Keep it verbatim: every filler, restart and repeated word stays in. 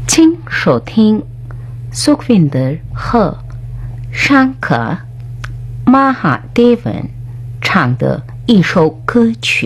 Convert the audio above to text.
请收听苏克维德和尚可马哈迪文唱的一首歌曲。